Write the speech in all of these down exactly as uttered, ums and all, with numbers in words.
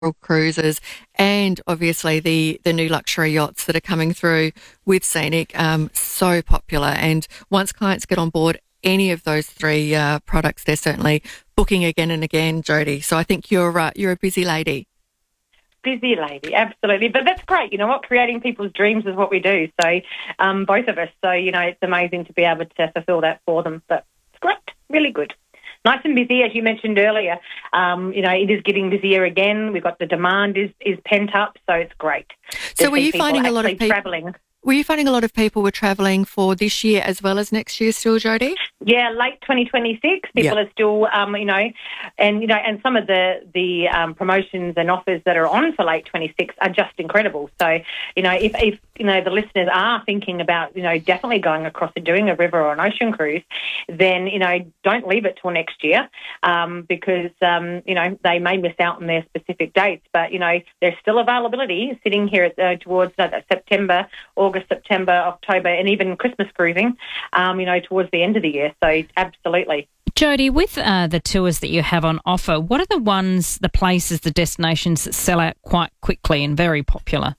cruises and obviously the, the new luxury yachts that are coming through with Scenic, um, so popular. And once clients get on board any of those three uh, products, they're certainly booking again and again, Jodie. So I think you're uh, you're a busy lady. Busy lady, absolutely. But that's great. You know what? Creating people's dreams is what we do. So um, both of us. So, you know, it's amazing to be able to fulfil that for them. But it's great, really good. Nice and busy, as you mentioned earlier. Um, you know, it is getting busier again. We've got the demand is, is pent up, so it's great. So were you finding a lot of people travelling? Were you finding a lot of people were travelling for this year as well as next year still, Jodie? Yeah, late twenty twenty-six. People yep. are still, um, you know, and you know, and some of the the um, promotions and offers that are on for late twenty-six are just incredible. So, you know, if, if you know the listeners are thinking about, you know, definitely going across and doing a river or an ocean cruise, then you know, don't leave it till next year um, because um, you know they may miss out on their specific dates. But you know, there's still availability sitting here at, uh, towards uh, September, August, September, October, and even Christmas cruising. Um, you know, towards the end of the year. So absolutely. Jodie, with uh, the tours that you have on offer, what are the ones, the places, the destinations that sell out quite quickly and very popular?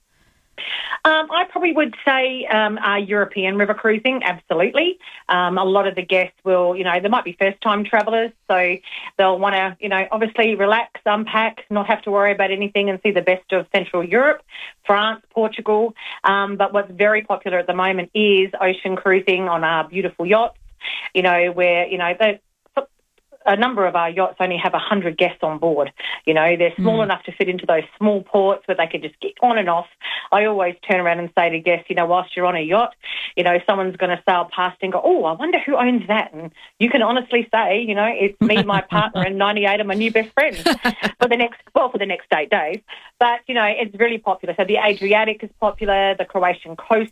Um, I probably would say um, our European river cruising, absolutely. Um, a lot of the guests will, you know, they might be first-time travellers, so they'll want to, you know, obviously relax, unpack, not have to worry about anything and see the best of Central Europe, France, Portugal. Um, but what's very popular at the moment is ocean cruising on our beautiful yachts, you know, where, you know, they a number of our yachts only have one hundred guests on board. You know, they're small mm. enough to fit into those small ports where they can just get on and off. I always turn around and say to guests, you know, whilst you're on a yacht, you know, someone's going to sail past and go, oh, I wonder who owns that. And you can honestly say, you know, it's me, my partner, and ninety-eight of my new best friends for the next, well, for the next eight days. But, you know, it's really popular. So the Adriatic is popular, the Croatian coast.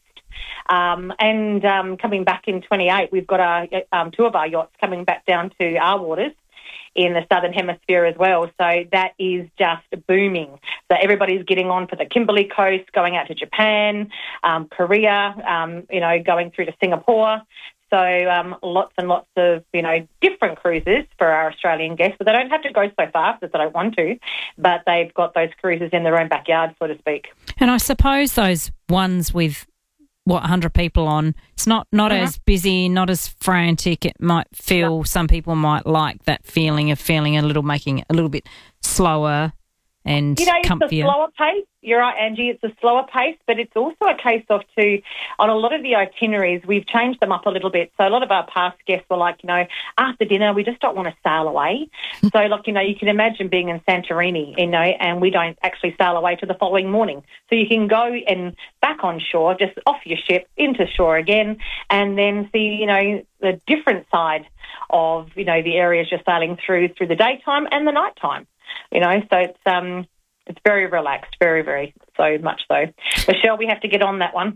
Um, and um, coming back in twenty-eight, we've got our, um, two of our yachts coming back down to our waters in the Southern Hemisphere as well. So that is just booming. So everybody's getting on for the Kimberley coast, going out to Japan, um, Korea, um, you know, going through to Singapore. So um, lots and lots of, you know, different cruises for our Australian guests. But they don't have to go so fast as they don't want to, but they've got those cruises in their own backyard, so to speak. And I suppose those ones with what, one hundred people on, it's not, not mm-hmm. as busy, not as frantic. It might feel, yeah. some people might like that feeling of feeling a little, making it a little bit slower and you know, comfier. It's a slower pace. You're right, Angie. It's a slower pace, but it's also a case of, too, on a lot of the itineraries, we've changed them up a little bit. So a lot of our past guests were like, you know, after dinner, we just don't want to sail away. So, like, you know, you can imagine being in Santorini, you know, and we don't actually sail away to the following morning. So you can go and back on shore, just off your ship, into shore again, and then see, you know, the different side of, you know, the areas you're sailing through, through the daytime and the nighttime. You know, so it's um, it's very relaxed, very, very so much so. Michelle, we have to get on that one.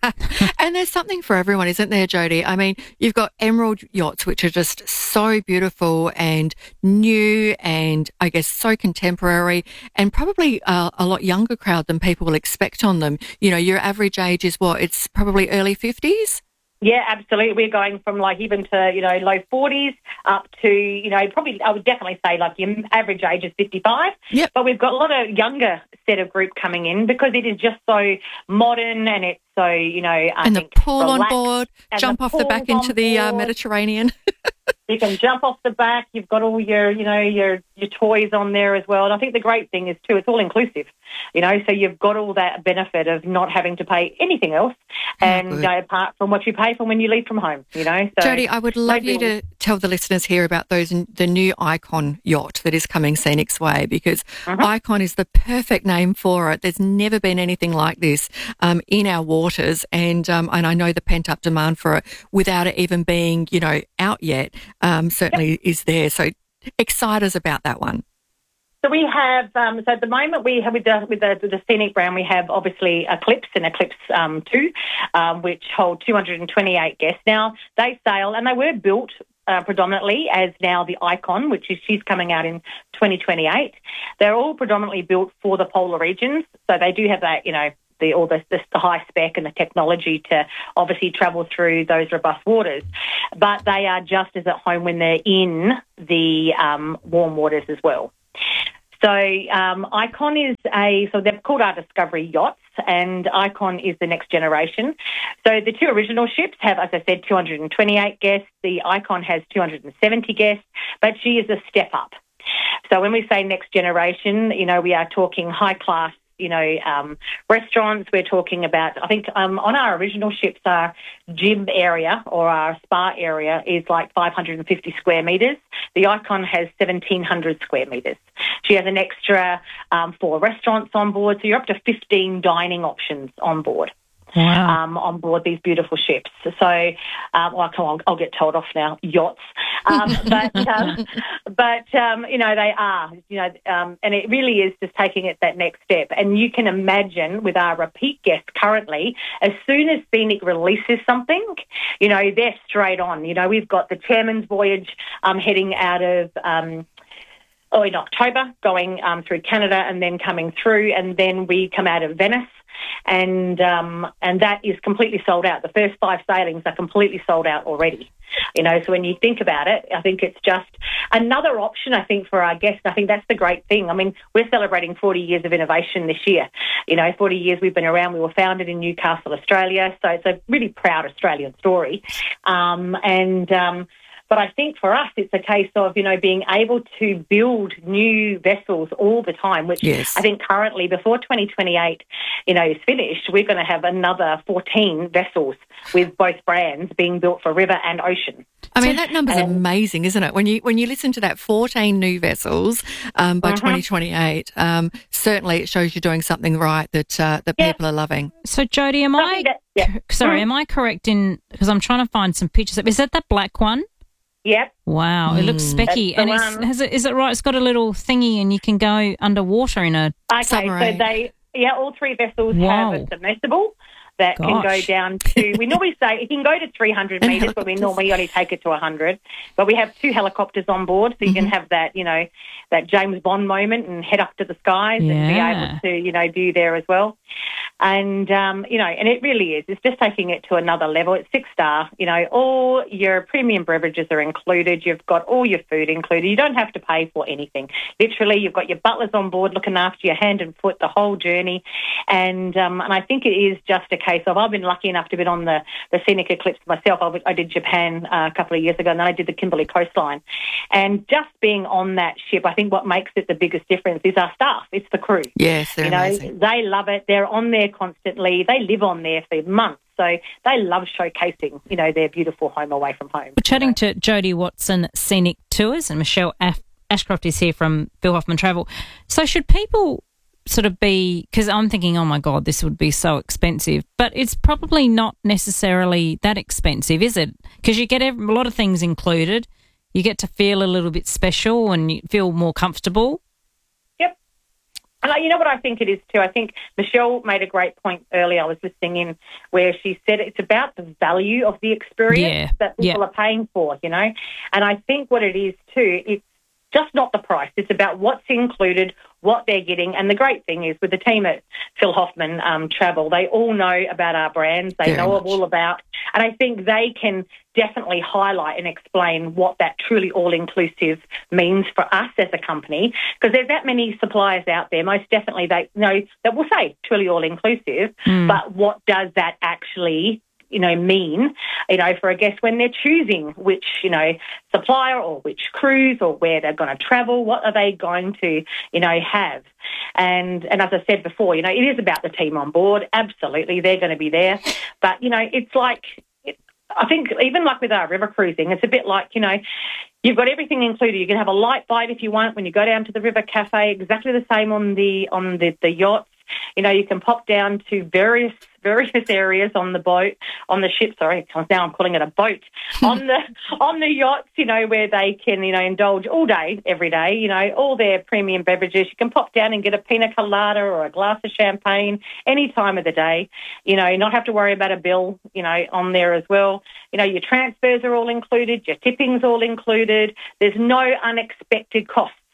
And there's something for everyone, isn't there, Jodie? I mean, you've got Emerald yachts, which are just so beautiful and new and, I guess, so contemporary and probably uh, a lot younger crowd than people will expect on them. You know, your average age is what? It's probably early fifties? Yeah, absolutely. We're going from like even to, you know, low forties up to, you know, probably I would definitely say like your average age is fifty-five. Yep. But we've got a lot of younger set of group coming in because it is just so modern and it's so, you know, I and think the pool relaxed. on board, and jump the off the back into the uh, Mediterranean. You can jump off the back. You've got all your, you know, your your toys on there as well. And I think the great thing is, too, it's all inclusive, you know, so you've got all that benefit of not having to pay anything else and oh, you know, apart from what you pay for when you leave from home, you know. So, Jodie, I would love you to tell the listeners here about those the new Icon yacht that is coming Scenic's way because uh-huh. Icon is the perfect name for it. There's never been anything like this um, in our waters and, um, and I know the pent-up demand for it without it even being, you know, out yet. Um, certainly yep. is there. So excite us about that one. So we have, um, so at the moment we have with the, with the, with the Scenic brand, we have obviously Eclipse and Eclipse um, two, um, which hold two hundred twenty-eight guests. Now they sail and they were built uh, predominantly as now the Icon, which is she's coming out in twenty twenty-eight. They're all predominantly built for the polar regions. So they do have that, you know, the all the, the, the high spec and the technology to obviously travel through those robust waters. But they are just as at home when they're in the um, warm waters as well. So um, Icon is a, so they're called our Discovery yachts, and Icon is the next generation. So the two original ships have, as I said, two hundred twenty-eight guests. The Icon has two hundred seventy guests, but she is a step up. So when we say next generation, you know, we are talking high class, you know, um, restaurants. We're talking about, I think um, on our original ships, our gym area or our spa area is like five hundred fifty square metres. The Icon has seventeen hundred square metres. She has an extra um, four restaurants on board, so you're up to fifteen dining options on board. Wow. Um, on board these beautiful ships. So, um, well, come on, I'll get told off now, yachts. Um, but, um, but um, you know, they are, you know, um, and it really is just taking it that next step. And you can imagine with our repeat guests currently, as soon as Scenic releases something, you know, they're straight on. You know, we've got the Chairman's Voyage um, heading out of... Um, Oh, in October, going um, through Canada and then coming through, and then we come out of Venice, and um, and that is completely sold out. The first five sailings are completely sold out already. You know, so when you think about it, I think it's just another option, I think, for our guests. I think that's the great thing. I mean, we're celebrating forty years of innovation this year. You know, forty years we've been around. We were founded in Newcastle, Australia, so it's a really proud Australian story. Um, and... Um, But I think for us, it's a case of, you know, being able to build new vessels all the time, which yes. I think currently before twenty twenty-eight, you know, is finished, we're going to have another fourteen vessels with both brands being built for river and ocean. I mean, that number's um, amazing, isn't it? When you when you listen to that, fourteen new vessels um, by uh-huh. twenty twenty-eight, um, certainly it shows you're doing something right that uh, that yeah. people are loving. So, Jodie, am I, that, yeah. sorry, mm-hmm. am I correct in, because I'm trying to find some pictures. Is that the black one? Yep. Wow, it looks specky. And it's, has it, is it right? It's got a little thingy and you can go underwater in a okay, submarine. So they, yeah, all three vessels wow. have a submersible that Gosh. can go down to, we normally say it can go to three hundred metres, but we normally only take it to one hundred. But we have two helicopters on board, so you mm-hmm. can have that, you know, that James Bond moment and head up to the skies yeah. and be able to, you know, do there as well. And, um, you know, and it really is. It's just taking it to another level. It's six-star. You know, all your premium beverages are included. You've got all your food included. You don't have to pay for anything. Literally, you've got your butlers on board looking after your hand and foot the whole journey. And um, and I think it is just a case of, I've been lucky enough to be on the, the Scenic Eclipse myself. I, I did Japan uh, a couple of years ago, and then I did the Kimberley coastline. And just being on that ship, I think what makes it the biggest difference is our staff. It's the crew. Yes, they're you know, amazing. They love it. They're on there constantly. They live on there for months. So they love showcasing, you know, their beautiful home away from home. We're chatting you know. to Jodie Watson, Scenic Tours, and Michelle Af- Ashcroft is here from Phil Hoffman Travel. So should people sort of be, because I'm thinking, oh my God, this would be so expensive, but it's probably not necessarily that expensive, is it? Because you get a lot of things included. You get to feel a little bit special and you feel more comfortable. Yep. And you know what I think it is too? I think Michelle made a great point earlier. I was listening in where she said it's about the value of the experience yeah. that people yeah. are paying for, you know. And I think what it is too, it's just not the price. It's about what's included, what they're getting. And the great thing is with the team at Phil Hoffman um, Travel, they all know about our brands. They Very know much. all about. And I think they can definitely highlight and explain what that truly all-inclusive means for us as a company, because there's that many suppliers out there. Most definitely they know that will say truly all-inclusive, mm. but what does that actually you know, mean, you know, for a guest when they're choosing which, you know, supplier or which cruise or where they're going to travel, what are they going to, you know, have? And and as I said before, you know, it is about the team on board. Absolutely, they're going to be there. But, you know, it's like, it, I think even like with our river cruising, it's a bit like, you know, you've got everything included. You can have a light bite if you want when you go down to the river cafe, exactly the same on the on the, the yachts. You know, you can pop down to various various areas on the boat, on the ship, sorry, now I'm calling it a boat, on the on the yachts, you know, where they can, you know, indulge all day, every day, you know, all their premium beverages. You can pop down and get a pina colada or a glass of champagne any time of the day, you know, not have to worry about a bill, you know, on there as well. You know, your transfers are all included, your tipping's all included. There's no unexpected costs.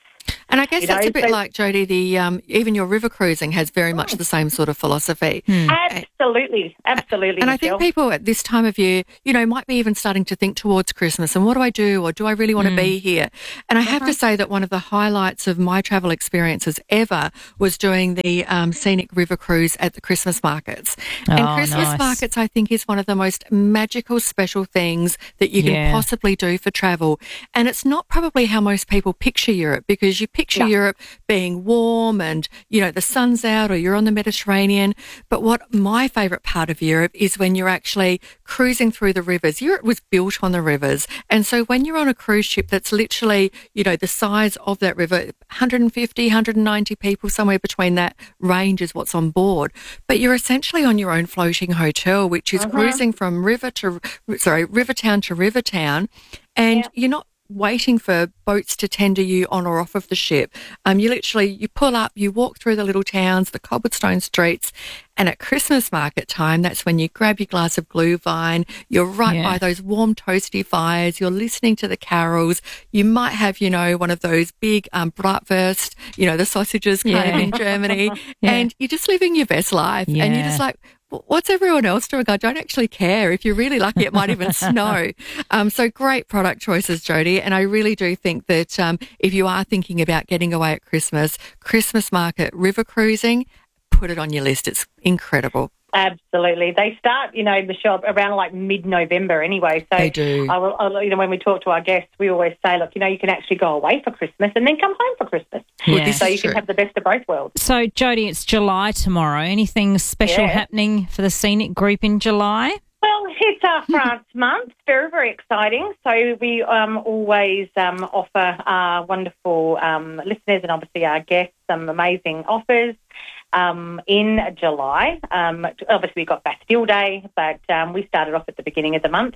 And I guess You that's know, a bit so- like, Jodie, the um, even your river cruising has very much the same sort of philosophy. Absolutely, absolutely. And I think Michelle. people at this time of year, you know, might be even starting to think towards Christmas and what do I do, or do I really want to be here? And I have to say that one of the highlights of my travel experiences ever was doing the um, scenic river cruise at the Christmas markets. and Oh, Christmas nice. markets, I think, is one of the most magical, special things that you can Yeah. possibly do for travel. And it's not probably how most people picture Europe, because you picture No. Europe being warm and, you know, the sun's out or you're on the Mediterranean. But what my favourite part of Europe is when you're actually cruising through the rivers. Europe was built on the rivers. And so when you're on a cruise ship that's literally, you know, the size of that river, one hundred fifty, one hundred ninety people, somewhere between that range is what's on board. But you're essentially on your own floating hotel, which is cruising from river to, sorry, river town to river town. And Yeah. you're not waiting for boats to tender you on or off of the ship. Um, you literally, you pull up, you walk through the little towns, the cobblestone streets, and at Christmas market time, that's when you grab your glass of glühwein, you're right Yeah. by those warm toasty fires, you're listening to the carols, you might have, you know, one of those big um, bratwurst, you know, the sausages kind Yeah. of in Germany, Yeah. and you're just living your best life. And you're Yeah. just like, what's everyone else doing? I don't actually care. If you're really lucky, it might even snow. Um, so great product choices, Jodie. And I really do think that um, if you are thinking about getting away at Christmas, Christmas market river cruising, put it on your list. It's incredible. Absolutely. They start, you know, Michelle, around like mid-November anyway. So They do. I will, I, you know, when we talk to our guests, we always say, look, you know, you can actually go away for Christmas and then come home for Christmas. Yeah. this So is you true. can have the best of both worlds. So, Jodie, it's July tomorrow. Anything special Yeah. happening for the scenic group in July? Well, it's our France month. Very, very exciting. So we um, always um, offer our wonderful um, listeners and obviously our guests some amazing offers um, in July. Um, obviously, we've got Bastille Day, but um, we started off at the beginning of the month.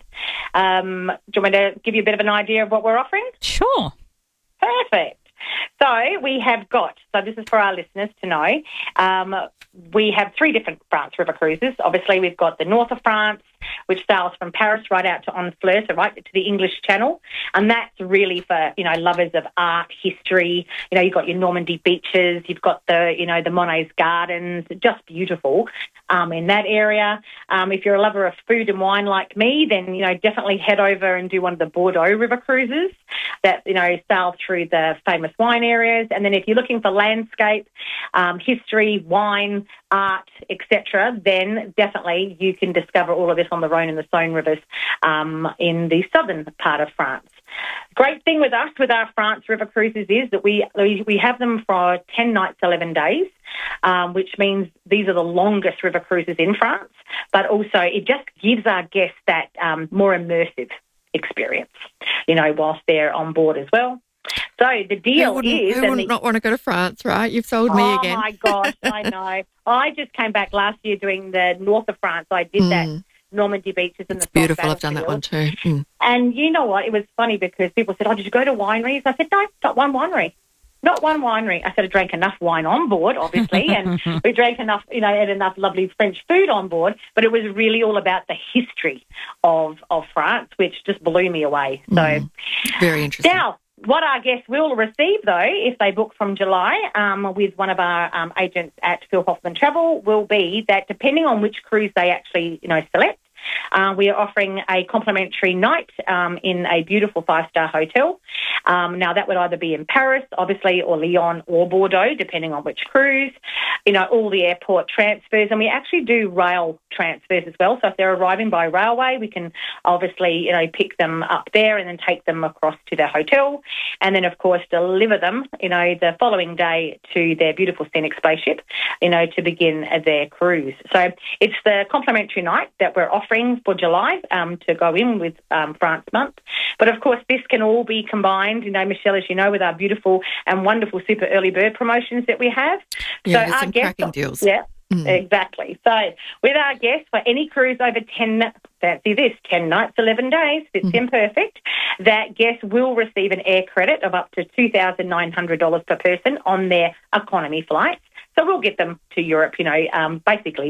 Um, do you want me to give you a bit of an idea of what we're offering? Sure. Perfect. So we have got, so this is for our listeners to know, um, we have three different France river cruises. Obviously, we've got the north of France, which sails from Paris right out to Honfleur, so right to the English Channel. And that's really for, you know, lovers of art, history. You know, you've got your Normandy beaches, you've got the, you know, the Monet's gardens, just beautiful um, in that area. Um, if you're a lover of food and wine like me, then, you know, definitely head over and do one of the Bordeaux river cruises that, you know, sail through the famous wine areas. And then if you're looking for landscape, um, history, wine, art, et cetera, then definitely you can discover all of this on the Rhone and the Saône rivers um, in the southern part of France. Great thing with us, with our France river cruises, is that we we, we have them for ten nights, eleven days, um, which means these are the longest river cruises in France, but also it just gives our guests that um, more immersive experience, you know, whilst they're on board as well. So the Who deal wouldn't, is... who and wouldn't the- not want to go to France, right? You've sold me oh, again. my gosh, I know. I just came back last year doing the north of France. I did that Mm. Normandy beaches and It's the beautiful. Somme I've done that one battlefield. too. Mm. And you know what? It was funny because people said, oh, did you go to wineries? I said, no, not one winery. Not one winery. I said I drank enough wine on board, obviously, and we drank enough, you know, had enough lovely French food on board, but it was really all about the history of, of France, which just blew me away. So Mm. Very interesting. now, what our guests will receive, though, if they book from July um, with one of our um, agents at Phil Hoffman Travel, will be that depending on which cruise they actually, you know, select, uh, we are offering a complimentary night um, in a beautiful five-star hotel. Um, now, that would either be in Paris, obviously, or Lyon or Bordeaux, depending on which cruise. You know, all the airport transfers, and we actually do rail transfers as well. So if they're arriving by railway, we can obviously, you know, pick them up there and then take them across to their hotel, and then, of course, deliver them, you know, the following day to their beautiful scenic spaceship, you know, to begin their cruise. So it's the complimentary night that we're offering for July um, to go in with um, France month. But, of course, this can all be combined, you know, Michelle, as you know, with our beautiful and wonderful super early bird promotions that we have. Yeah, so there's our some guests, cracking deals. Yeah, Mm. exactly. So with our guests, for any cruise over ten, fancy this, ten nights, eleven days, fits in perfect, that guests will receive an air credit of up to two thousand nine hundred dollars per person on their economy flights. So we'll get them to Europe, you know, um, basically,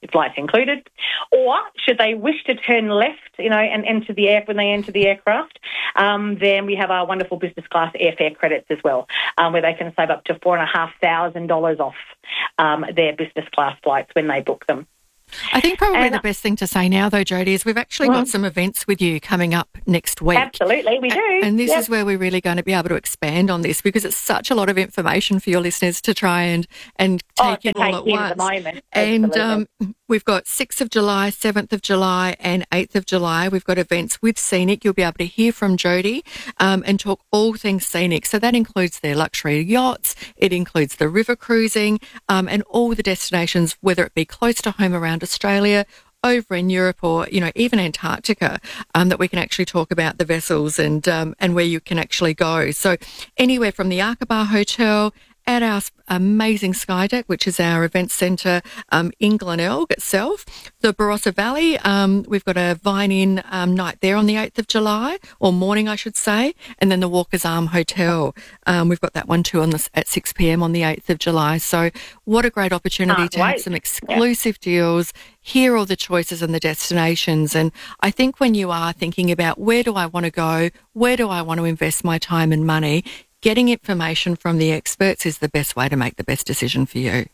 flights included. Or should they wish to turn left, you know, and enter the air when they enter the aircraft, um, then we have our wonderful business class airfare credits as well, um, where they can save up to four and a half thousand dollars off um, their business class flights when they book them. I think probably and, the best thing to say now, though, Jodie, is we've actually well, got some events with you coming up next week. Absolutely, we do. And this yep. is where we're really going to be able to expand on this, because it's such a lot of information for your listeners to try and, and take oh, in all at in once. At the moment. And um, we've got sixth of July, seventh of July and eighth of July. We've got events with Scenic. You'll be able to hear from Jodie um, and talk all things Scenic. So that includes their luxury yachts, it includes the river cruising um, and all the destinations, whether it be close to home around Australia, over in Europe, or, you know, even Antarctica, um, that we can actually talk about the vessels and um, and where you can actually go. So anywhere from the Aqaba Hotel at our amazing Sky Deck, which is our event centre um, in Glenelg itself. The Barossa Valley, um, we've got a Vine-In um, night there on the eighth of July, or morning, I should say, and then the Walker's Arm Hotel. Um, we've got that one too on the, at six p.m. on the eighth of July. So what a great opportunity Can't to wait. have some exclusive yeah. deals, hear all the choices and the destinations. And I think when you are thinking about where do I want to go, where do I want to invest my time and money, getting information from the experts is the best way to make the best decision for you.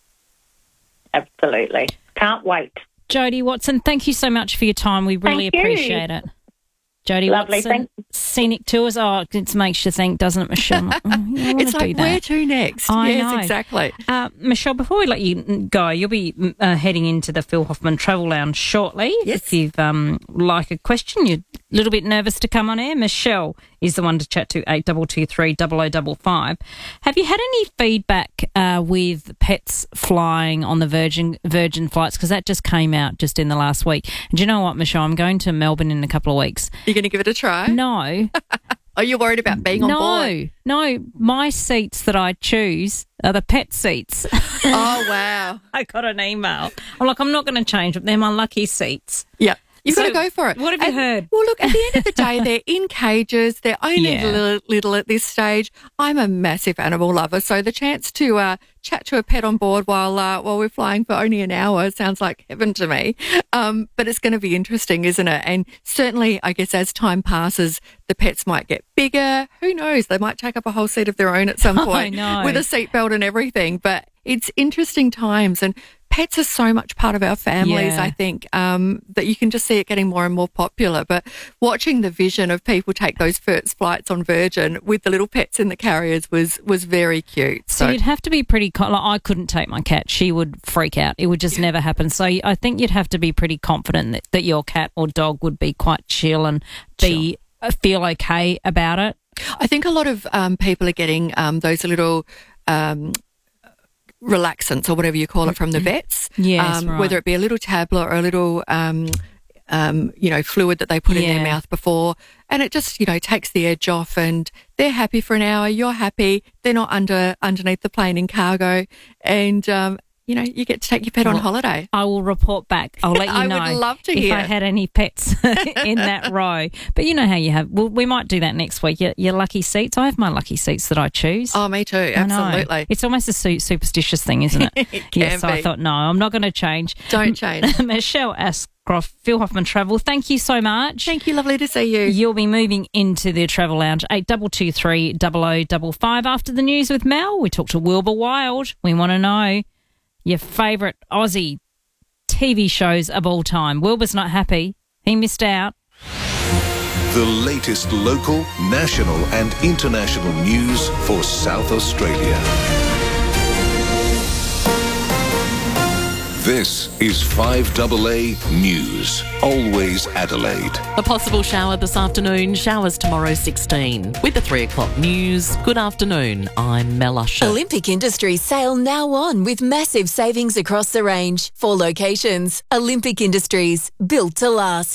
Absolutely. Can't wait. Jodie Watson, thank you so much for your time. We really Thank you. appreciate it. Jodie Lovely, Watson, thank you. Scenic Tours. Oh, it makes you think, doesn't it, Michelle? Oh, yeah, it's like, where to next? I yes, know. exactly. Uh, Michelle, before we let you go, you'll be uh, heading into the Phil Hoffman Travel Lounge shortly. Yes. If you've um, like a question, you're a little bit nervous to come on air, Michelle is the one to chat to, eight two two three, zero zero five five. Have you had any feedback uh, with pets flying on the Virgin Virgin flights? Because that just came out just in the last week. And do you know what, Michelle? I'm going to Melbourne in a couple of weeks. You're going to give it a try? No. Are you worried about being on no, board? No, no. My seats that I choose are the pet seats. Oh, wow. I got an email. I'm like, I'm not going to change them. They're my lucky seats. Yeah. You've So, got to go for it. what have you And- heard? Well, look, at the end of the day, they're in cages. They're only Yeah. little, little at this stage. I'm a massive animal lover, so the chance to uh, chat to a pet on board while uh, while we're flying for only an hour sounds like heaven to me. Um, but it's going to be interesting, isn't it? And certainly, I guess, as time passes, the pets might get bigger. Who knows? They might take up a whole seat of their own at some point I know. with a seatbelt and everything. But it's interesting times, and pets are so much part of our families, Yeah. I think, um, that you can just see it getting more and more popular. But watching the vision of people take those first flights on Virgin with the little pets in the carriers was was very cute. So So, you'd have to be pretty. Con- like, I couldn't take my cat; she would freak out. It would just never happen. So I think you'd have to be pretty confident that, that your cat or dog would be quite chill and be uh, feel okay about it. I think a lot of um, people are getting um, those little um, relaxants or whatever you call it from the vets. Yes, um, right. Whether it be a little tablet or a little, um, um, you know, fluid that they put in Yeah. their mouth before, and it just, you know, takes the edge off, and they're happy for an hour. You're happy. They're not under underneath the plane in cargo, and um, you know, you get to take your pet on Well, holiday. I will report back. I'll let you I know. would love to if hear. I had any pets in that row. But you know how you have. Well, we might do that next week. Your, your lucky seats. I have my lucky seats that I choose. Oh, me too. I know. Absolutely. It's almost a su- superstitious thing, isn't it? It can yeah, so I be. thought, no, I'm not going to change. Don't change. Michelle Ashcroft, Phil Hoffman Travel, thank you so much. Thank you. Lovely to see you. You'll be moving into the Travel Lounge, eight two two three, zero zero five five. After the news with Mel, we talk to Wilbur Wild. We want to know your favourite Aussie T V shows of all time. Wilbur's not happy. He missed out. The latest local, national and international news for South Australia. This is five A A News, always Adelaide. A possible shower this afternoon, showers tomorrow sixteen. With the three o'clock news, good afternoon, I'm Mel Usher. Olympic Industries sale now on with massive savings across the range. Four locations. Olympic Industries, built to last.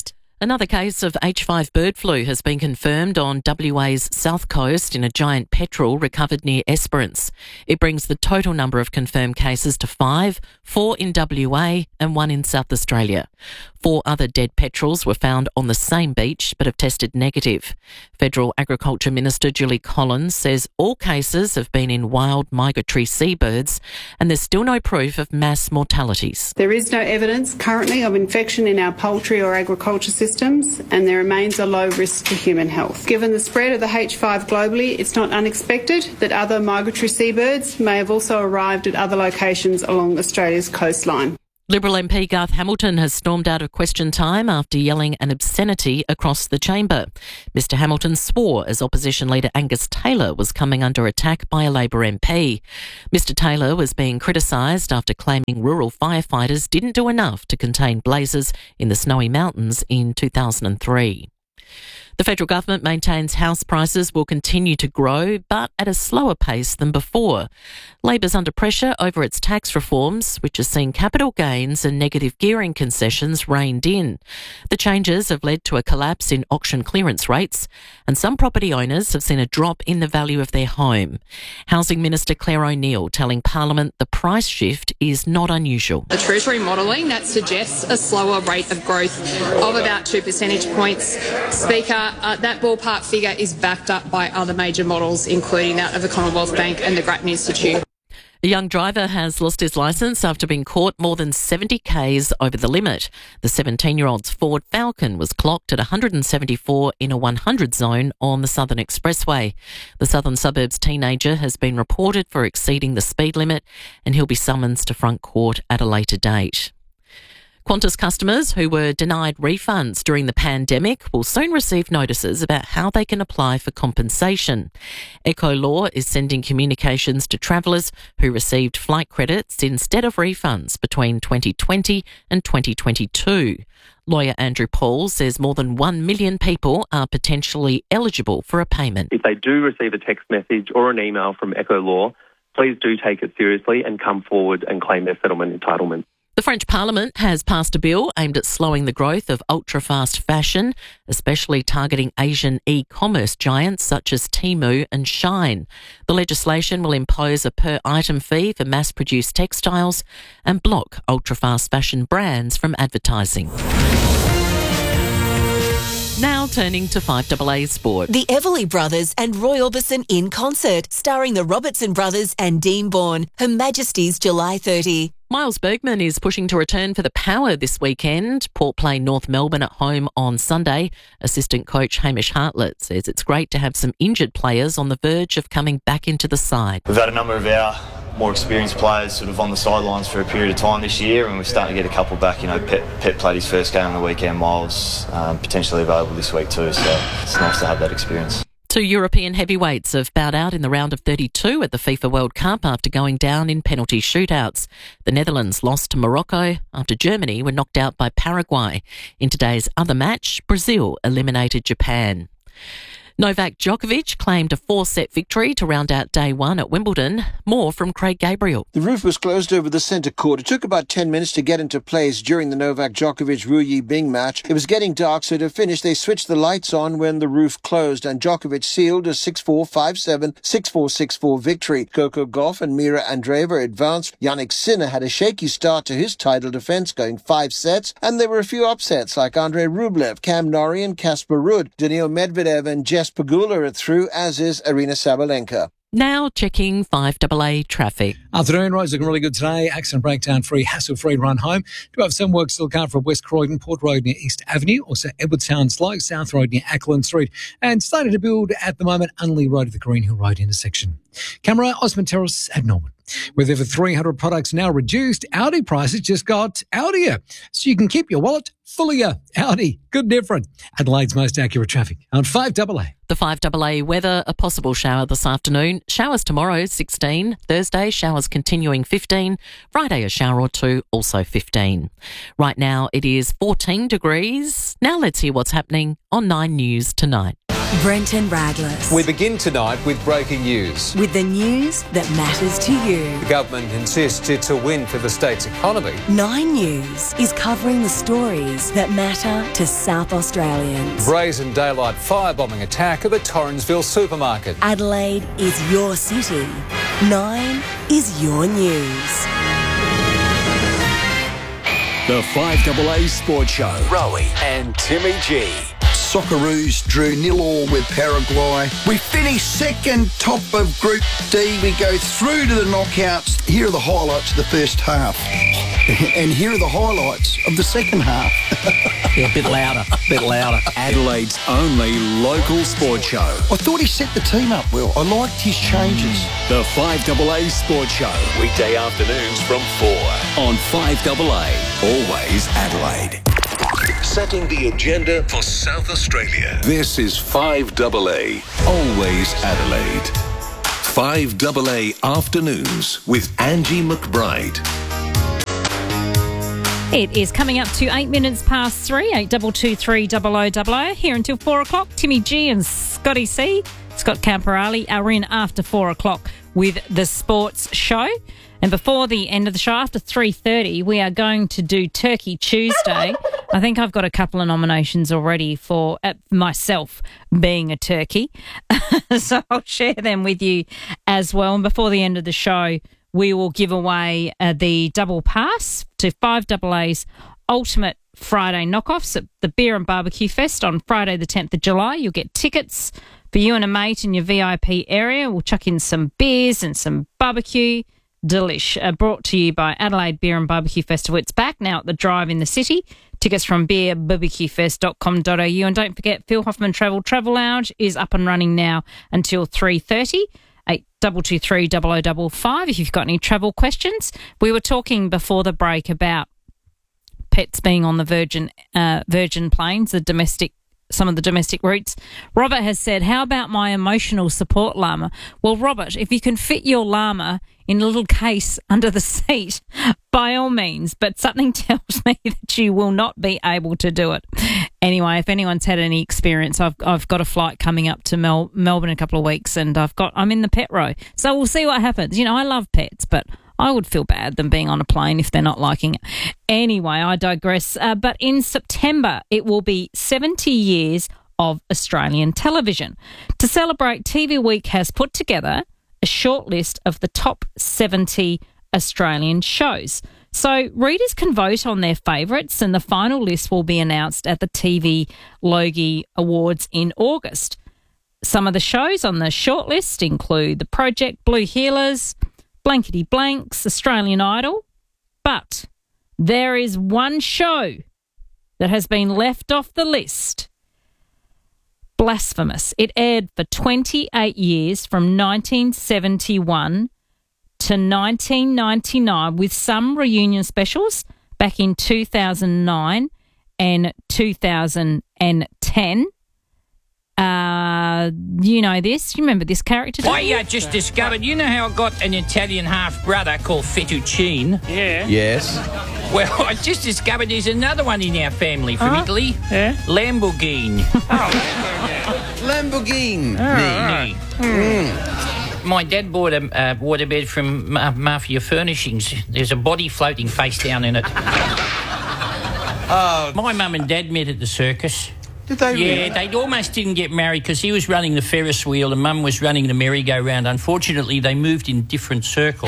Another case of H five bird flu has been confirmed on W A's south coast in a giant petrel recovered near Esperance. It brings the total number of confirmed cases to five, four in W A and one in South Australia. Four other dead petrels were found on the same beach but have tested negative. Federal Agriculture Minister Julie Collins says all cases have been in wild migratory seabirds and there's still no proof of mass mortalities. There is no evidence currently of infection in our poultry or agriculture systems, and there remains a low risk to human health. Given the spread of the H five globally, it's not unexpected that other migratory seabirds may have also arrived at other locations along Australia's coastline. Liberal M P Garth Hamilton has stormed out of question time after yelling an obscenity across the chamber. Mister Hamilton swore as opposition leader Angus Taylor was coming under attack by a Labor M P. Mister Taylor was being criticised after claiming rural firefighters didn't do enough to contain blazes in the Snowy Mountains in two thousand three. The federal government maintains house prices will continue to grow, but at a slower pace than before. Labor's under pressure over its tax reforms, which has seen capital gains and negative gearing concessions reined in. The changes have led to a collapse in auction clearance rates, and some property owners have seen a drop in the value of their home. Housing Minister Claire O'Neill telling Parliament the price shift is not unusual. The Treasury modelling that suggests a slower rate of growth of about two percentage points. Speaker, Uh, that ballpark figure is backed up by other major models, including that of the Commonwealth Bank and the Grattan Institute. A young driver has lost his licence after being caught more than seventy kays over the limit. The seventeen-year-old's Ford Falcon was clocked at one hundred seventy-four in a one hundred zone on the Southern Expressway. The Southern Suburbs teenager has been reported for exceeding the speed limit and he'll be summoned to front court at a later date. Qantas customers who were denied refunds during the pandemic will soon receive notices about how they can apply for compensation. Echo Law is sending communications to travellers who received flight credits instead of refunds between twenty twenty and twenty twenty-two. Lawyer Andrew Paul says more than one million people are potentially eligible for a payment. If they do receive a text message or an email from Echo Law, please do take it seriously and come forward and claim their settlement entitlement. The French Parliament has passed a bill aimed at slowing the growth of ultra-fast fashion, especially targeting Asian e-commerce giants such as Temu and Shein. The legislation will impose a per-item fee for mass-produced textiles and block ultra-fast fashion brands from advertising. Now turning to five A A Sport. The Everly Brothers and Roy Orbison in concert, starring the Robertson Brothers and Dean Bourne. Her Majesty's July thirtieth. Miles Bergman is pushing to return for the Power this weekend. Port play North Melbourne at home on Sunday. Assistant coach Hamish Hartlett says it's great to have some injured players on the verge of coming back into the side. We've had a number of our more experienced players sort of on the sidelines for a period of time this year, and we're starting to get a couple back. You know, Pep, Pep played his first game on the weekend. Miles um, potentially available this week too, so it's nice to have that experience. Two European heavyweights have bowed out in the round of thirty-two at the FIFA World Cup after going down in penalty shootouts. The Netherlands lost to Morocco after Germany were knocked out by Paraguay. In today's other match, Brazil eliminated Japan. Novak Djokovic claimed a four-set victory to round out day one at Wimbledon. More from Craig Gabriel. The roof was closed over the centre court. It took about ten minutes to get into place during the Novak Djokovic-Ru Yibing match. It was getting dark, so to finish, they switched the lights on when the roof closed, and Djokovic sealed a six four, five seven, six four, six four victory. Coco Gauff and Mira Andreeva advanced. Yannick Sinner had a shaky start to his title defence, going five sets, and there were a few upsets like Andrei Rublev, Cam Norrie and Casper Ruud. Daniil Medvedev and Jess Pegula are through, as is Arina Sabalenka. Now checking five A A traffic. Afternoon, roads looking really good today. Accident breakdown free, hassle free run home. Do have some work still coming from West Croydon, Port Road near East Avenue, also Edwardstown Slough, South Road near Ackland Street, and starting to build at the moment Unley Road at the Green Hill Road intersection. Camera, Osmond Terrace at Norwood. With over three hundred products now reduced, Audi prices just got Audier, so you can keep your wallet fullier. Audi, good different. Adelaide's most accurate traffic on five A A. The five A A weather, a possible shower this afternoon. Showers tomorrow, sixteen. Thursday, showers continuing, fifteen. Friday, a shower or two, also fifteen. Right now, it is fourteen degrees. Now let's hear what's happening on Nine News tonight. Brenton Radless. We begin tonight with breaking news. With the news that matters to you. The government insists it's a win for the state's economy. Nine News is covering the stories that matter to South Australians. Brazen daylight firebombing attack of a Torrensville supermarket. Adelaide is your city. Nine is your news. The five A A Sports Show. Rowie and Timmy G. Socceroos drew nil all with Paraguay. We finished second, top of Group D. We go through to the knockouts. Here are the highlights of the first half. And here are the highlights of the second half. Yeah, a bit louder, a bit louder. Adelaide's only local sports show. I thought he set the team up well. I liked his changes. The five A A Sports Show. Weekday afternoons from four on five A A. Always Adelaide. Setting the agenda for South Australia. This is five A A. Always Adelaide. five A A Afternoons with Angie McBride. It is coming up to eight minutes past three, eight double two three double o double o. Here until four o'clock. Timmy G and Scotty C, Scott Camperali are in after four o'clock with the sports show. And before the end of the show, after three thirty, we are going to do Turkey Tuesday. I think I've got a couple of nominations already for uh, myself being a turkey. So I'll share them with you as well. And before the end of the show, we will give away uh, the double pass to five A A's Ultimate Friday Knockoffs at the Beer and Barbecue Fest on Friday the tenth of July. You'll get tickets for you and a mate in your V I P area. We'll chuck in some beers and some barbecue. Delish, uh, brought to you by Adelaide Beer and Barbecue Festival. It's back now at the Drive in the city. Tickets from beer barbecue fest dot com dot a u. And don't forget, Phil Hoffman Travel Travel Lounge is up and running now until three thirty. eight double two three double o double five if you've got any travel questions. We were talking before the break about pets being on the Virgin uh, Virgin planes, the domestic some of the domestic routes. Robert has said, how about my emotional support llama? Well, Robert, if you can fit your llama in a little case under the seat, by all means, but something tells me that you will not be able to do it. Anyway, if anyone's had any experience, I've I've got a flight coming up to Mel- Melbourne in a couple of weeks, and I've got I'm in the pet row, so we'll see what happens. You know, I love pets, but I would feel bad them being on a plane if they're not liking it. Anyway, I digress. Uh, but in September, it will be seventy years of Australian television. To celebrate, T V Week has put together a short list of the top seventy Australian shows. So readers can vote on their favourites, and the final list will be announced at the T V Logie Awards in August. Some of the shows on the shortlist include The Project, Blue Healers, Blankety Blanks, Australian Idol. But there is one show that has been left off the list. Blasphemous. It aired for twenty-eight years from nineteen seventy-one to nineteen ninety-nine, with some reunion specials back in two thousand nine and two thousand ten. Uh, you know this? You remember this character? I uh, just discovered, you know how I got an Italian half-brother called Fettuccine? Yeah. Yes. Well, I just discovered there's another one in our family from Huh? Italy. Yeah? Lamborghini. Lamborghini. Nee. Mm. My dad bought a uh, waterbed from Ma- Mafia Furnishings. There's a body floating face down in it. Oh. My mum and dad met at the circus. Did they Yeah, really? they almost didn't get married because he was running the Ferris wheel and Mum was running the merry-go-round. Unfortunately, they moved in different circles.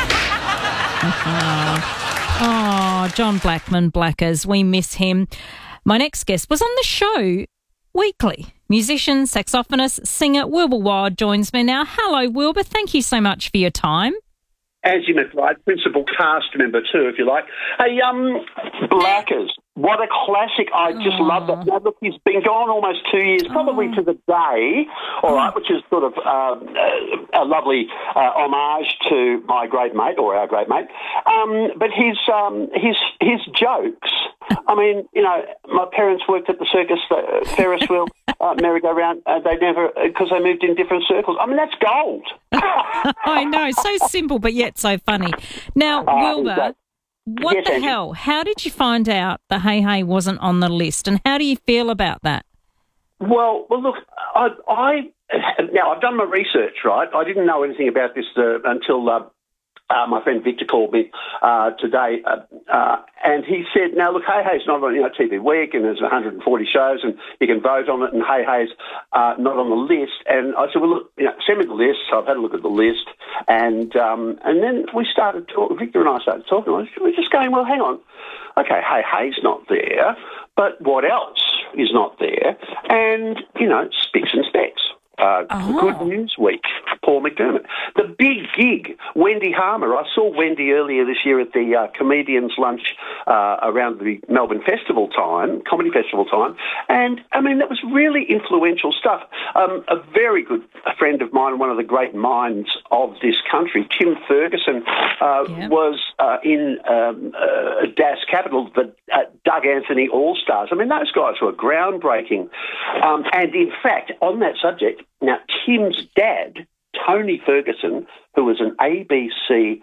Oh, John Blackman, Blackers, we miss him. My next guest was on the show weekly. Musician, saxophonist, singer Wilbur Wild joins me now. Hello, Wilbur. Thank you so much for your time. Angie McBride, principal cast member too, if you like. Hey, um, Blackers, what a classic. I just Oh. love that. Now, look, he's been gone almost two years, probably Oh. to the day, all right, which is sort of um, a, a lovely uh, homage to my great mate, or our great mate. Um, but his, um, his, his jokes, I mean, you know, my parents worked at the circus, uh, Ferris wheel, uh, merry-go-round. Uh, they never, because they moved in different circles. I mean, that's gold. I know, so simple but yet so funny. Now, Uh, Wilbur, that- what Yes, the Angie. hell? How did you find out the Hey Hey wasn't on the list, and how do you feel about that? Well, well, look, I, I now I've done my research, right? I didn't know anything about this uh, until uh, uh, my friend Victor called me uh, today, uh, uh, and he said, "Now, look, Hey Hey's not on you know T V Week, and there's one hundred forty shows, and you can vote on it, and Hey Hey's uh, not on the list." And I said, "Well, look, you know, send me the list." So I've had a look at the list, and um, and then we started talking. Victor and I started talking. We're just going, "Well, hang on, okay, Hey Hey's not there, but what else is not there?" And, you know, Spicks and Specks. Uh, oh. Good News Week, Paul McDermott. The big gig, Wendy Harmer. I saw Wendy earlier this year at the uh, Comedians' Lunch uh, around the Melbourne Festival time, Comedy Festival time, and, I mean, that was really influential stuff. Um, a very good friend of mine, one of the great minds of this country, Tim Ferguson, uh, yeah. was uh, in um, uh, D A S Capital, the uh, Doug Anthony All-Stars. I mean, those guys were groundbreaking. Um, and, in fact, on that subject, now, Tim's dad, Tony Ferguson, who was an A B C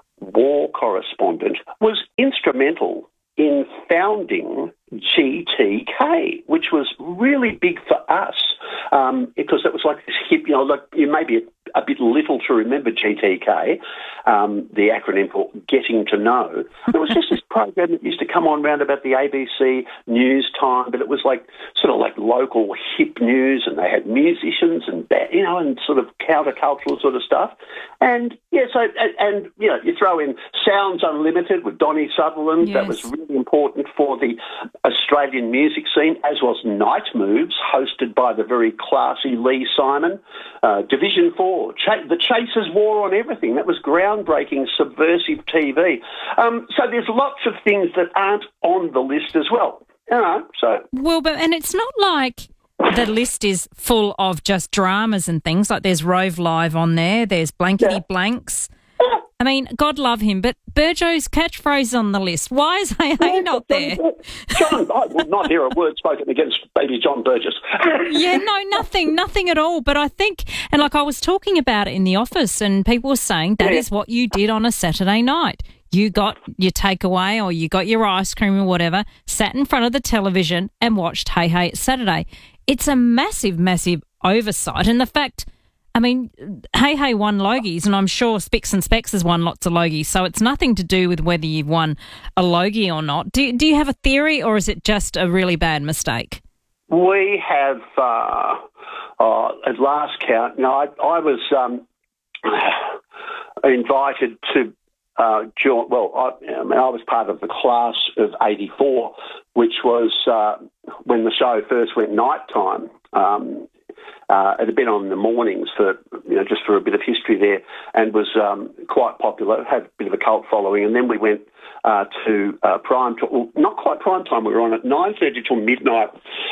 war correspondent, was instrumental in founding G T K, which was really big for us um, because it was like this hip, you know, like you may be a, a bit little to remember G T K, um, the acronym for Getting to Know. It was just this program that used to come on round about the A B C news time, but it was like sort of like local hip news, and they had musicians and, you know, and sort of countercultural sort of stuff. And, yeah, so, and, and you know, you throw in Sounds Unlimited with Donnie Sutherland. Yes. That was really important for the Australian music scene, as was Night Moves, hosted by the very classy Lee Simon. Uh, Division four, Ch- The Chasers War on Everything. That was groundbreaking, subversive T V. Um, so there's lots of things that aren't on the list as well. You know, so. Well, but, and it's not like the list is full of just dramas and things. Like there's Rove Live on there, there's Blankety yeah. Blanks. I mean, God love him, but Burjo's catchphrase on the list. Why is Hey Hey not there? John, I would not hear a word spoken against baby John Burgess. Yeah, no, nothing, nothing at all. But I think, and like I was talking about it in the office, and people were saying that yeah. is what you did on a Saturday night. You got your takeaway or you got your ice cream or whatever, sat in front of the television and watched Hey Hey Saturday. It's a massive, massive oversight. And the fact, I mean, Hey Hey won Logies, and I'm sure Spicks and Specks has won lots of Logies, so it's nothing to do with whether you've won a Logie or not. Do, do you have a theory, or is it just a really bad mistake? We have, uh, uh, at last count, you know, I, I was um, invited to uh, join, well, I, I mean, I was part of the class of eighty-four, which was uh, when the show first went nighttime. Um Uh, it had been on in the mornings for, you know, just for a bit of history there, and was um, quite popular, had a bit of a cult following. And then we went uh, to uh, prime time, well, not quite prime time, we were on at nine thirty till midnight,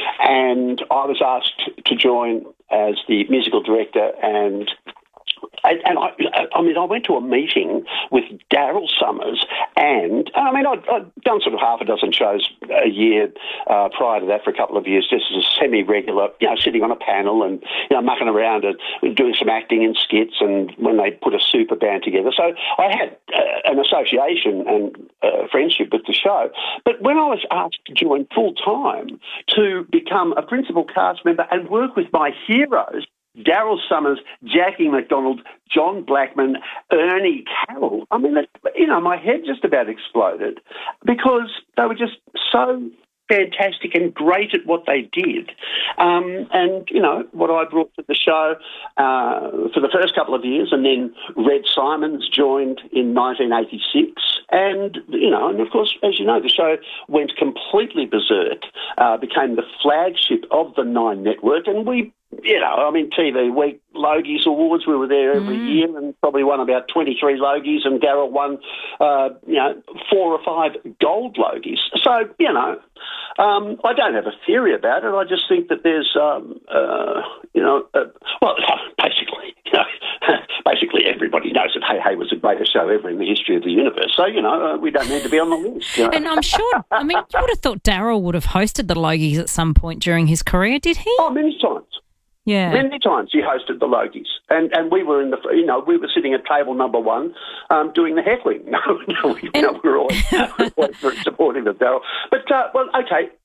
and I was asked to join as the musical director, and And, and I, I mean, I went to a meeting with Daryl Summers, and, and I mean, I'd, I'd done sort of half a dozen shows a year uh, prior to that for a couple of years, just as a semi-regular, you know, sitting on a panel and, you know, mucking around and doing some acting in skits, and when they put a super band together. So I had uh, an association and uh, friendship with the show. But when I was asked to join full-time to become a principal cast member and work with my heroes, Daryl Summers, Jackie McDonald, John Blackman, Ernie Carroll. I mean, you know, my head just about exploded because they were just so fantastic and great at what they did. Um, and, you know, what I brought to the show uh, for the first couple of years, and then Red Simons joined in nineteen eighty-six. And, you know, and of course, as you know, the show went completely berserk, uh, became the flagship of the Nine Network, and we, you know, I mean, T V Week Logies Awards, we were there every mm. year and probably won about twenty-three Logies, and Daryl won, uh, you know, four or five gold Logies. So, you know, um, I don't have a theory about it. I just think that there's, um, uh, you know, uh, well, basically, you know, basically everybody knows that Hey Hey was the greatest show ever in the history of the universe. So, you know, uh, we don't need to be on the list. You know? And I'm sure, I mean, you would have thought Daryl would have hosted the Logies at some point during his career, did he? Oh, many times. Yeah. Many times he hosted the Logies, and and we were in the, you know, we were sitting at table number one, um, doing the heckling. No, no, we, no, we were always, always very supportive of Daryl. But uh, well, okay,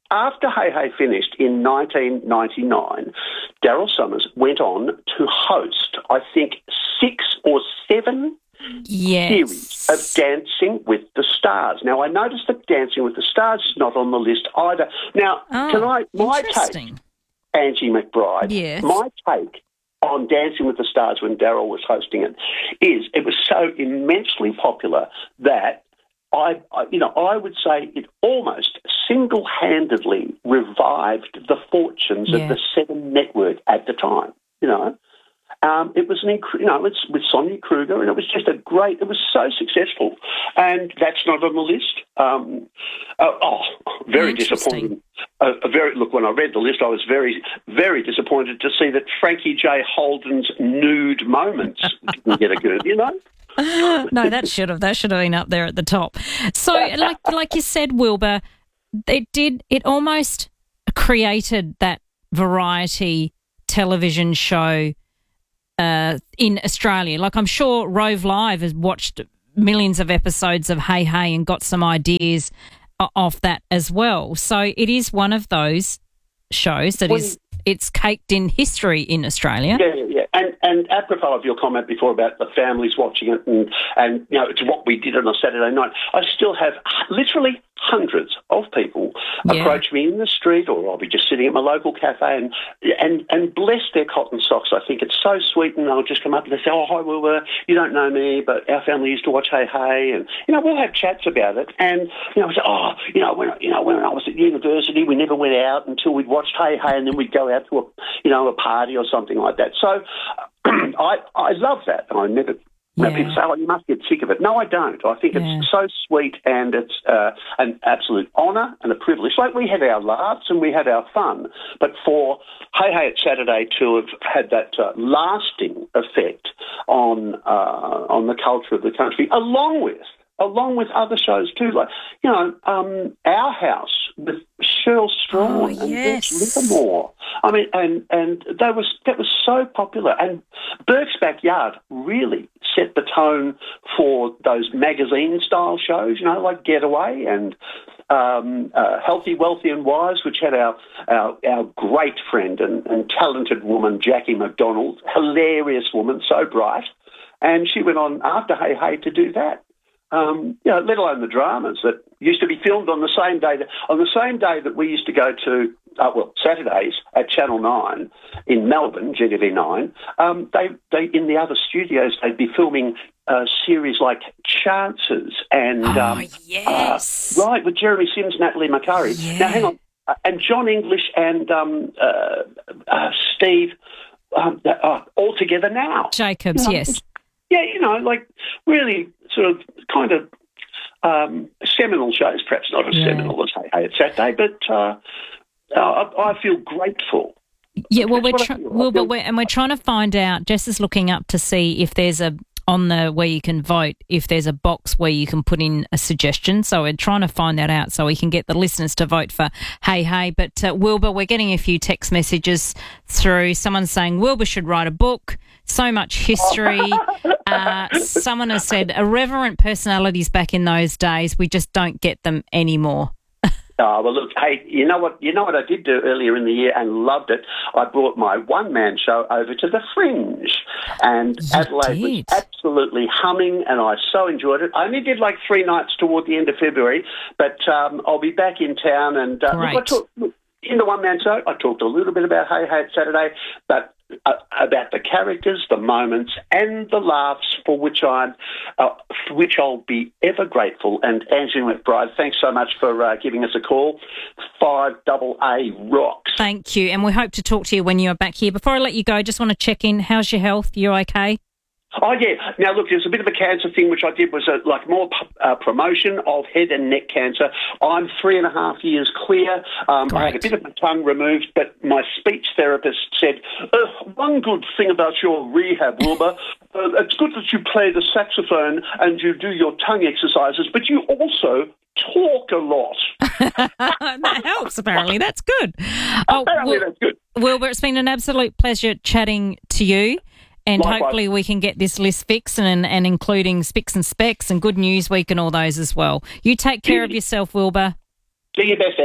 after Hey Hey finished in nineteen ninety-nine, Daryl Summers went on to host, I think, six or seven yes. series of Dancing with the Stars. Now, I noticed that Dancing with the Stars is not on the list either. Now, oh, can I, my interesting. take, Angie McBride, yes. my take on Dancing with the Stars when Daryl was hosting it is it was so immensely popular that I, I, you know, I would say it almost single-handedly revived the fortunes yeah. of the Seven Network at the time. You know, um, it was an, inc- you know, it's with Sonia Kruger, and it was just a great. It was so successful, and that's not on the list. Um, uh, oh, very disappointing. Uh, a very look. When I read the list, I was very, very disappointed to see that Frankie J. Holden's nude moments didn't get a good. You know. No, that should have. That should have been up there at the top. So, like like you said, Wilbur, it did. It almost created that variety television show uh, in Australia. Like I'm sure Rove Live has watched millions of episodes of Hey Hey and got some ideas off that as well. So it is one of those shows that well, is. It's caked in history in Australia. Yeah, yeah, yeah. And, and apropos of your comment before about the families watching it and, and, you know, it's what we did on a Saturday night, I still have literally hundreds of people yeah. approach me in the street, or I'll be just sitting at my local cafe and and and bless their cotton socks. I think it's so sweet, and they'll just come up and they say, "Oh, hi, Wilbur, you don't know me, but our family used to watch Hey Hey," and you know we'll have chats about it. And you know, I say, "Oh, you know, when you know when I was at university, we never went out until we'd watched Hey Hey, and then we'd go out to a you know a party or something like that." So I I love that. I never. Yeah. People say, "Oh, you must get sick of it." No, I don't. I think yeah. it's so sweet, and it's uh, an absolute honour and a privilege. Like we had our laughs and we had our fun, but for Hey Hey at Saturday to have had that uh, lasting effect on uh, on the culture of the country, along with along with other shows too, like you know, um, Our House with Cheryl Strawn oh, and yes. Vince Livermore. I mean, and and that was that was so popular. And Burke's Backyard really set the tone for those magazine-style shows, you know, like Getaway and um, uh, Healthy, Wealthy and Wise, which had our our, our great friend and, and talented woman, Jackie McDonald, hilarious woman, so bright. And she went on after Hey Hey to do that. Um, you know, let alone the dramas that used to be filmed on the same day that, on the same day that we used to go to, uh, well, Saturdays at Channel nine in Melbourne, G T V nine. Um, they, they in the other studios, they'd be filming a series like Chances and oh, um, yes, uh, right with Jeremy Sims, Natalie McCurry. Yeah. Now, hang on, uh, and John English and um, uh, uh, Steve um, uh, all together now. Jacobs, you know, yes. Yeah, you know, like really sort of kind of um, seminal shows, perhaps not as yeah. seminal as Hey Hey at Saturday, but uh, uh, I, I feel grateful. Yeah, well, we're, That's tr- what I feel. well I feel- but we're, and we're trying to find out, Jess is looking up to see if there's a, on the where you can vote, if there's a box where you can put in a suggestion. So we're trying to find that out so we can get the listeners to vote for Hey Hey. But uh, Wilbur, we're getting a few text messages through. Someone's saying Wilbur should write a book. So much history. Uh, someone has said irreverent personalities back in those days. We just don't get them anymore. Oh, well, look, hey, you know what You know what I did do earlier in the year and loved it? I brought my one-man show over to the Fringe, and You Adelaide did. was absolutely humming, and I so enjoyed it. I only did like three nights toward the end of February, but um, I'll be back in town. And uh, Great. look, I talk, look, in the one-man show, I talked a little bit about Hey Hey at Saturday, but uh, about the characters, the moments, and the laughs for which I'm, uh, for which I'll be ever grateful. And Angie McBride, thanks so much for uh, giving us a call. Five double A rocks. Thank you, and we hope to talk to you when you're back here. Before I let you go, I just want to check in. How's your health? You okay? Oh, yeah. Now, look, there's a bit of a cancer thing, which I did was a, like more uh, promotion of head and neck cancer. I'm three and a half years clear. Um, I had a bit of my tongue removed, but my speech therapist said, uh, one good thing about your rehab, Wilbur, uh, it's good that you play the saxophone and you do your tongue exercises, but you also talk a lot. That helps, apparently. That's good. Oh, apparently Wil- that's good. Wilbur, it's been an absolute pleasure chatting to you. And Likewise. hopefully we can get this list fixed and, and including Spicks and Specs and Good News Week and all those as well. You take care of yourself, Wilbur. Do your best, Ange.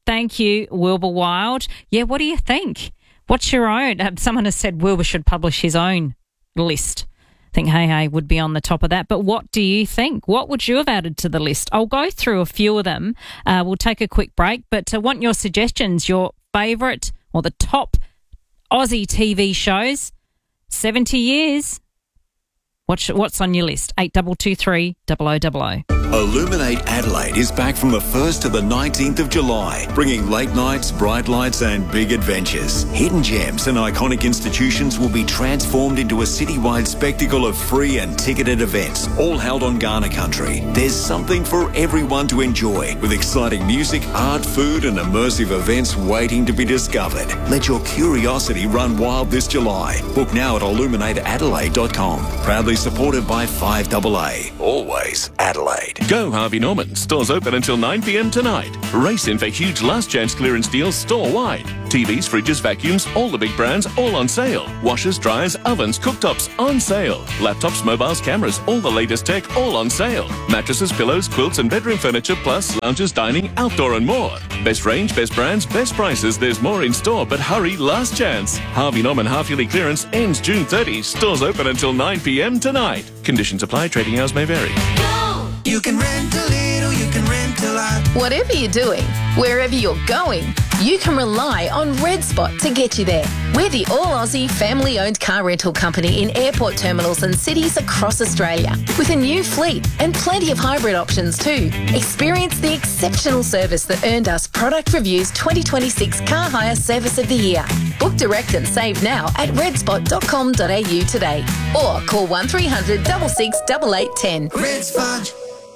Thank you, Wilbur Wild. Yeah, what do you think? What's your own? Uh, someone has said Wilbur should publish his own list. I think Hey Hey would be on the top of that. But what do you think? What would you have added to the list? I'll go through a few of them. Uh, we'll take a quick break, but I uh, want your suggestions, your favourite or the top Aussie T V shows. seventy years. What's, what's on your list? eight two two three, double oh double oh. Illuminate Adelaide is back from the first to the nineteenth of July, bringing late nights, bright lights and big adventures. Hidden gems and iconic institutions will be transformed into a citywide spectacle of free and ticketed events, all held on Kaurna country. There's something for everyone to enjoy, with exciting music, art, food and immersive events waiting to be discovered. Let your curiosity run wild this July. Book now at illuminate adelaide dot com. Proudly supported by five double A. Always Adelaide. Go Harvey Norman. Stores open until nine p.m. tonight. Race in for huge last chance clearance deals store-wide. T Vs, fridges, vacuums, all the big brands, all on sale. Washers, dryers, ovens, cooktops, on sale. Laptops, mobiles, cameras, all the latest tech, all on sale. Mattresses, pillows, quilts and bedroom furniture, plus lounges, dining, outdoor and more. Best range, best brands, best prices. There's more in store, but hurry, last chance. Harvey Norman half-yearly clearance ends June thirtieth. Stores open until nine p.m. tonight. Conditions apply. Trading hours may vary. You can rent a little, you can rent a lot. Whatever you're doing, wherever you're going, you can rely on Red Spot to get you there. We're the all-Aussie family-owned car rental company in airport terminals and cities across Australia, with a new fleet and plenty of hybrid options too. Experience the exceptional service that earned us Product Review's twenty twenty-six Car Hire Service of the Year. Book direct and save now at red spot dot com dot a u today, or call one three hundred, six six, eight eight one zero. Red Spot.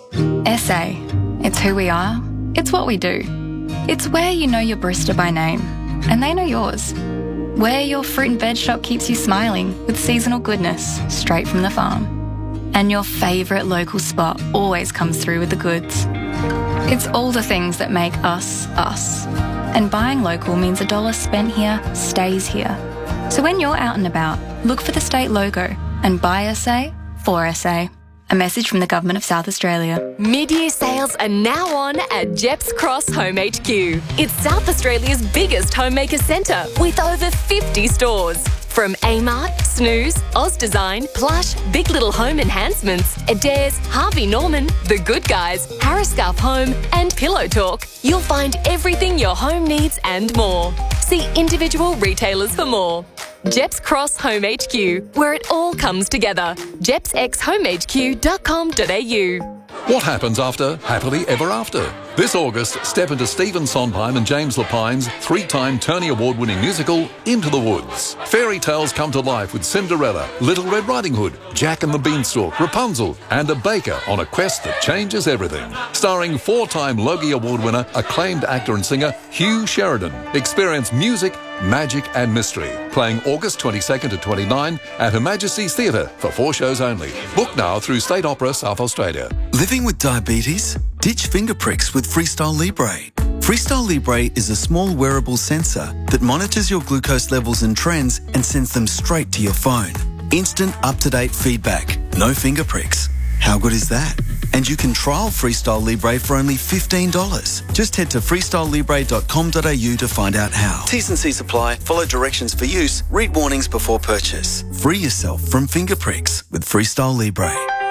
S A. It's who we are. It's what we do. It's where you know your barista by name, and they know yours. Where your fruit and veg shop keeps you smiling with seasonal goodness straight from the farm. And your favourite local spot always comes through with the goods. It's all the things that make us, us. And buying local means a dollar spent here stays here. So when you're out and about, look for the state logo and buy S A for S A. A message from the Government of South Australia. Mid-year sales are now on at Jeps Cross Home H Q. It's South Australia's biggest homemaker centre with over fifty stores. From Amart, Snooze, Oz Design, Plush, Big Little Home Enhancements, Adairs, Harvey Norman, The Good Guys, Harriscalf Home and Pillow Talk, you'll find everything your home needs and more. See individual retailers for more. Jeps Cross Home H Q, where it all comes together. jeps x home h q dot com dot a u. What happens after Happily Ever After? This August, step into Stephen Sondheim and James Lapine's three-time Tony Award-winning musical, Into the Woods. Fairy tales come to life with Cinderella, Little Red Riding Hood, Jack and the Beanstalk, Rapunzel, and a baker on a quest that changes everything. Starring four-time Logie Award winner, acclaimed actor and singer Hugh Sheridan. Experience music, magic and mystery. Playing August twenty-second to twenty-ninth at Her Majesty's Theatre for four shows only. Book now through State Opera South Australia. Living with diabetes? Ditch finger pricks with Freestyle Libre. Freestyle Libre is a small wearable sensor that monitors your glucose levels and trends and sends them straight to your phone. Instant up-to-date feedback. No finger pricks. How good is that? And you can trial Freestyle Libre for only fifteen dollars. Just head to freestyle libre dot com dot a u to find out how. T's and C's apply. Follow directions for use. Read warnings before purchase. Free yourself from finger pricks with Freestyle Libre.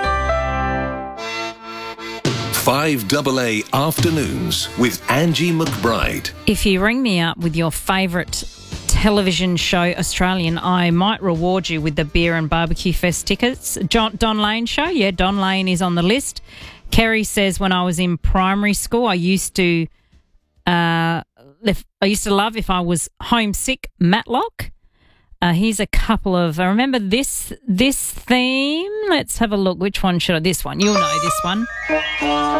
five double A Afternoons with Angie McBride. If you ring me up with your favourite television show Australian, I might reward you with the Beer and Barbecue Fest tickets. John, Don Lane show, yeah, Don Lane is on the list. Kerry says when I was in primary school, I used to, uh, if, I used to love if I was homesick, Matlock. Uh, here's a couple of, I remember this this theme. Let's have a look. Which one should I? This one. You'll know this one.